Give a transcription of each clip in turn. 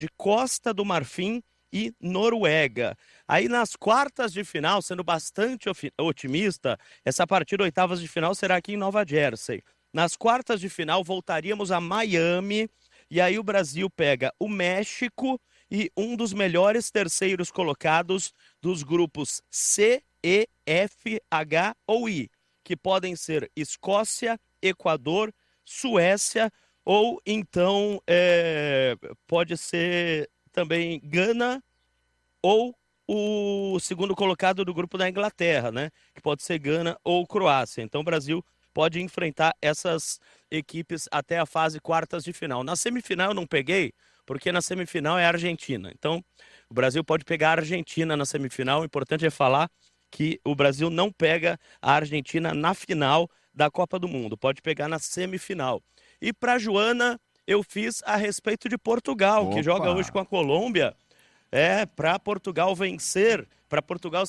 Costa do Marfim e Noruega. Aí nas quartas de final, sendo bastante otimista, essa partida oitavas de final será aqui em Nova Jersey. Nas quartas de final voltaríamos a Miami e aí o Brasil pega o México e um dos melhores terceiros colocados dos grupos C, E, F, H ou I, que podem ser Escócia, Equador, Suécia ou então pode ser também Gana ou o segundo colocado do grupo da Inglaterra, né? Que pode ser Gana ou Croácia. Então o Brasil pode enfrentar essas equipes até a fase quartas de final. Na semifinal eu não peguei, porque na semifinal é a Argentina. Então o Brasil pode pegar a Argentina na semifinal. O importante é falar que o Brasil não pega a Argentina na final da Copa do Mundo, pode pegar na semifinal. E para Joana, eu fiz a respeito de Portugal, que joga hoje com Opa! a Colômbia. Para Portugal vencer, para Portugal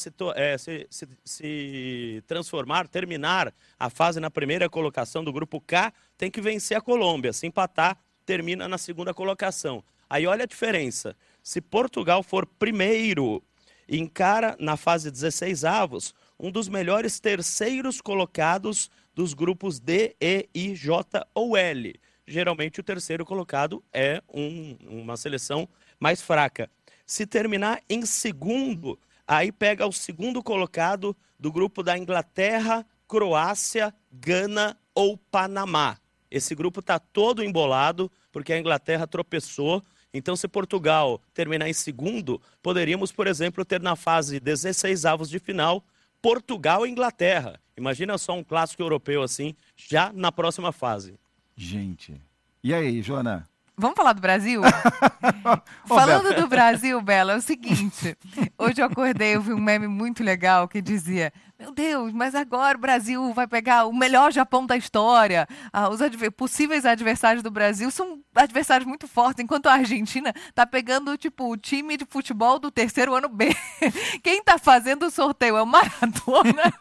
se transformar, terminar a fase na primeira colocação do grupo K, tem que vencer a Colômbia. Se empatar, termina na segunda colocação. Aí olha a diferença. Se Portugal for primeiro, encara na fase 16 avos um dos melhores terceiros colocados dos grupos D, E, I, J ou L. Geralmente o terceiro colocado é uma seleção mais fraca. Se terminar em segundo, aí pega o segundo colocado do grupo da Inglaterra, Croácia, Gana ou Panamá. Esse grupo está todo embolado, porque a Inglaterra tropeçou. Então, se Portugal terminar em segundo, poderíamos, por exemplo, ter na fase 16 avos de final, Portugal e Inglaterra. Imagina só um clássico europeu assim, já na próxima fase. Gente. E aí, Joana? Vamos falar do Brasil? Ô, Bela. Falando do Brasil, Bela, é o seguinte. Hoje eu acordei, eu vi um meme muito legal que dizia: Meu Deus, mas agora o Brasil vai pegar o melhor Japão da história. Os possíveis adversários do Brasil são adversários muito fortes, enquanto a Argentina tá pegando, tipo, o time de futebol do terceiro ano B. Quem tá fazendo o sorteio é o Maradona.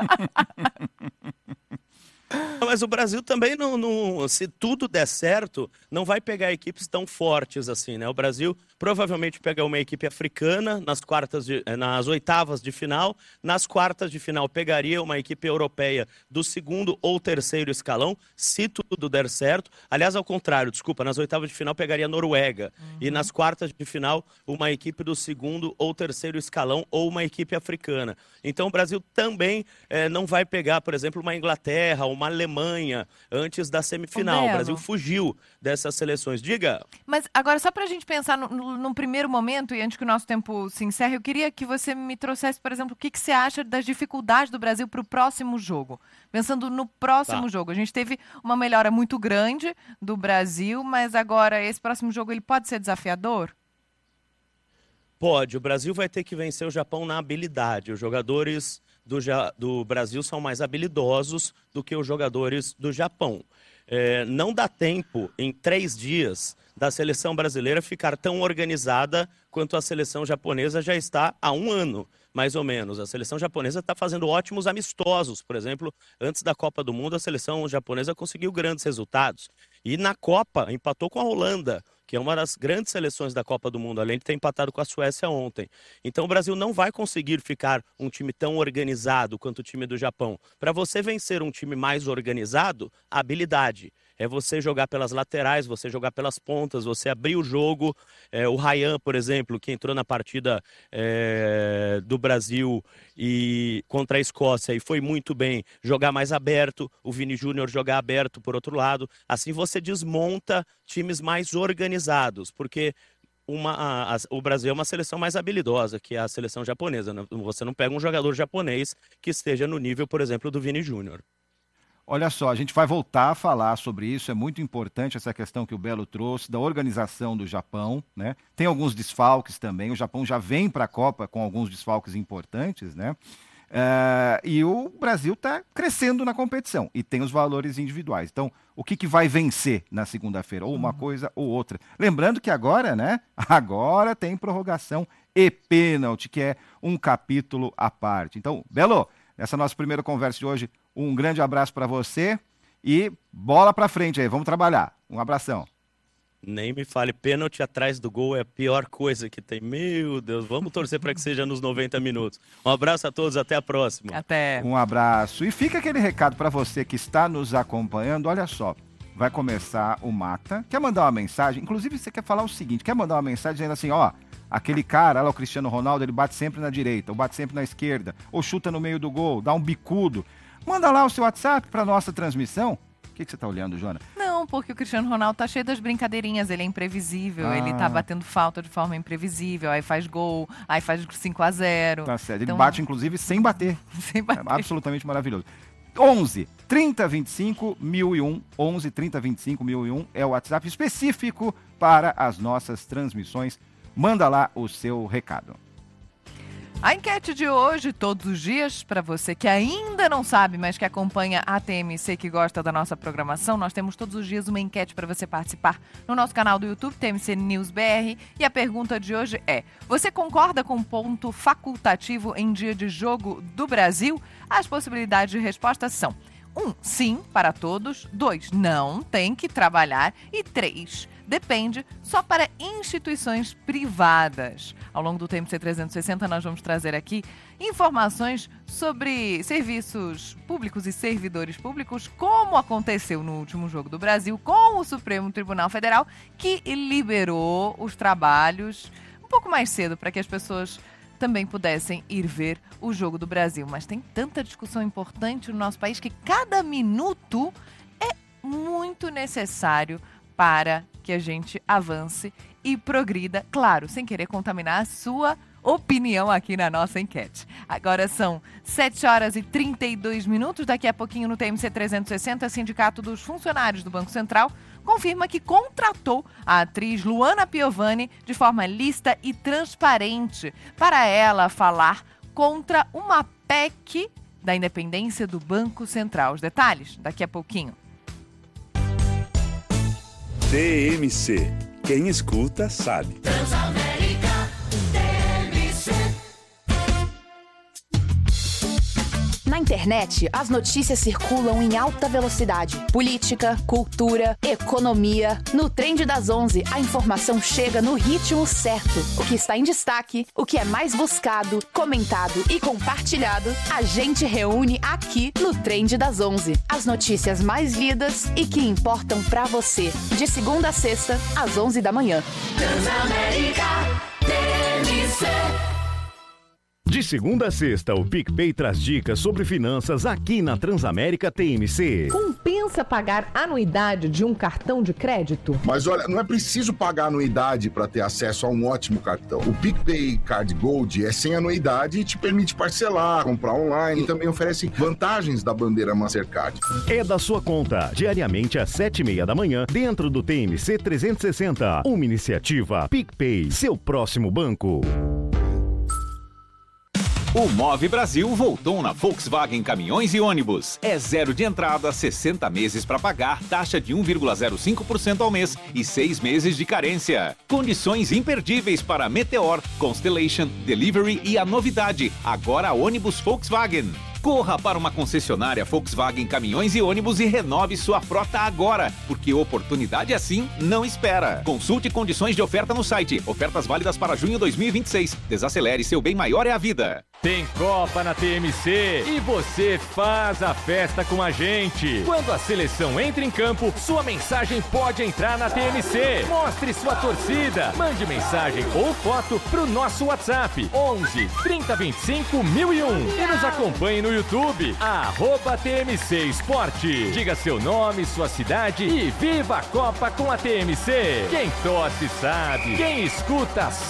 Mas o Brasil também se tudo der certo, não vai pegar equipes tão fortes assim, né? O Brasil provavelmente pega uma equipe africana nas oitavas de final, nas quartas de final pegaria uma equipe europeia do segundo ou terceiro escalão, se tudo der certo. Aliás, ao contrário, desculpa, nas oitavas de final pegaria a Noruega e nas quartas de final uma equipe do segundo ou terceiro escalão ou uma equipe africana. Então o Brasil também não vai pegar, por exemplo, uma Inglaterra, uma Alemanha antes da semifinal. O Brasil fugiu dessas seleções. Diga. Mas agora, só para a gente pensar num primeiro momento, e antes que o nosso tempo se encerre, eu queria que você me trouxesse, por exemplo, o que você acha das dificuldades do Brasil para o próximo jogo. Pensando no próximo jogo. A gente teve uma melhora muito grande do Brasil, mas agora esse próximo jogo ele pode ser desafiador? Pode. O Brasil vai ter que vencer o Japão na habilidade. Os jogadores do Brasil são mais habilidosos do que os jogadores do Japão. Não dá tempo, em 3 dias, da seleção brasileira ficar tão organizada quanto a seleção japonesa já está há 1 ano, mais ou menos. A seleção japonesa está fazendo ótimos amistosos. Por exemplo, antes da Copa do Mundo, a seleção japonesa conseguiu grandes resultados. E na Copa, empatou com a Holanda, que é uma das grandes seleções da Copa do Mundo, além de ter empatado com a Suécia ontem. Então o Brasil não vai conseguir ficar um time tão organizado quanto o time do Japão. Para você vencer um time mais organizado, a habilidade. É você jogar pelas laterais, você jogar pelas pontas, você abrir o jogo. O Ryan, por exemplo, que entrou na partida do Brasil contra a Escócia e foi muito bem, jogar mais aberto, o Vini Júnior jogar aberto por outro lado. Assim você desmonta times mais organizados, porque o Brasil é uma seleção mais habilidosa que a seleção japonesa, né? Você não pega um jogador japonês que esteja no nível, por exemplo, do Vini Júnior. Olha só, a gente vai voltar a falar sobre isso, é muito importante essa questão que o Belo trouxe, da organização do Japão, né? Tem alguns desfalques também, o Japão já vem para a Copa com alguns desfalques importantes, né? E o Brasil está crescendo na competição e tem os valores individuais. Então, o que vai vencer na segunda-feira? Ou uma coisa ou outra. Lembrando que agora, né? Agora tem prorrogação e pênalti, que é um capítulo à parte. Então, Belo, essa nossa primeira conversa de hoje, um grande abraço para você e bola para frente aí, vamos trabalhar. Um abração. Nem me fale, pênalti atrás do gol é a pior coisa que tem. Meu Deus, vamos torcer para que seja nos 90 minutos. Um abraço a todos, até a próxima. Até. Um abraço. E fica aquele recado para você que está nos acompanhando. Olha só, vai começar o Mata. Quer mandar uma mensagem? Inclusive, você quer falar o seguinte, quer mandar uma mensagem dizendo assim, ó, aquele cara lá, o Cristiano Ronaldo, ele bate sempre na direita, ou bate sempre na esquerda, ou chuta no meio do gol, dá um bicudo. Manda lá o seu WhatsApp para nossa transmissão. O que você tá olhando, Joana? Não, porque o Cristiano Ronaldo tá cheio das brincadeirinhas, ele é imprevisível, ele tá batendo falta de forma imprevisível, aí faz gol, aí faz 5-0. Tá certo, Então, ele bate inclusive sem bater. sem bater. É absolutamente maravilhoso. 11 30 25 1001, 11 30 25 1001 é o WhatsApp específico para as nossas transmissões. Manda lá o seu recado. A enquete de hoje, todos os dias, para você que ainda não sabe, mas que acompanha a TMC, que gosta da nossa programação, nós temos todos os dias uma enquete para você participar no nosso canal do YouTube, TMC News BR. E a pergunta de hoje é: você concorda com o ponto facultativo em dia de jogo do Brasil? As possibilidades de resposta são: 1, sim, para todos. 2, não, tem que trabalhar. E 3, depende, só para instituições privadas. Ao longo do TMC 360, nós vamos trazer aqui informações sobre serviços públicos e servidores públicos, como aconteceu no último Jogo do Brasil com o Supremo Tribunal Federal, que liberou os trabalhos um pouco mais cedo para que as pessoas também pudessem ir ver o Jogo do Brasil. Mas tem tanta discussão importante no nosso país que cada minuto é muito necessário para que a gente avance e progrida, claro, sem querer contaminar a sua opinião aqui na nossa enquete. Agora são 7h32. Daqui a pouquinho no TMC 360, Sindicato dos Funcionários do Banco Central confirma que contratou a atriz Luana Piovani de forma lícita e transparente para ela falar contra uma PEC da independência do Banco Central. Os detalhes daqui a pouquinho. TMC. Quem escuta sabe. Transamérica TMC. Na internet, as notícias circulam em alta velocidade. Política, cultura, economia. No Trend das 11, a informação chega no ritmo certo. O que está em destaque, o que é mais buscado, comentado e compartilhado, a gente reúne aqui no Trend das 11. As notícias mais lidas e que importam pra você. De segunda a sexta, às 11 da manhã. Transamérica TMC. De segunda a sexta, o PicPay traz dicas sobre finanças aqui na Transamérica TMC. Compensa pagar anuidade de um cartão de crédito? Mas olha, não é preciso pagar anuidade para ter acesso a um ótimo cartão. O PicPay Card Gold é sem anuidade e te permite parcelar, comprar online e também oferece vantagens da bandeira Mastercard. É da sua conta, diariamente às 7h30 da manhã, dentro do TMC 360. Uma iniciativa PicPay, seu próximo banco. O Move Brasil voltou na Volkswagen Caminhões e Ônibus. É 0 de entrada, 60 meses para pagar, taxa de 1,05% ao mês e 6 meses de carência. Condições imperdíveis para Meteor, Constellation, Delivery e a novidade, agora ônibus Volkswagen. Corra para uma concessionária Volkswagen Caminhões e Ônibus e renove sua frota agora, porque oportunidade assim não espera. Consulte condições de oferta no site. Ofertas válidas para junho 2026. Desacelere, seu bem maior é a vida. Tem Copa na TMC e você faz a festa com a gente. Quando a seleção entra em campo, sua mensagem pode entrar na TMC. Mostre sua torcida. Mande mensagem ou foto pro nosso WhatsApp 11 30 25 1001 e nos acompanhe no YouTube, @TMC Esporte. Diga seu nome, sua cidade e viva a Copa com a TMC. Quem torce sabe, quem escuta